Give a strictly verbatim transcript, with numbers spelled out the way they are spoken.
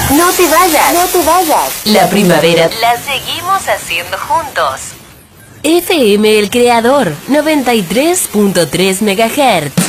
No te vayas. No te vayas. La primavera la seguimos haciendo juntos. F M El Creador, noventa y tres punto tres megahertz.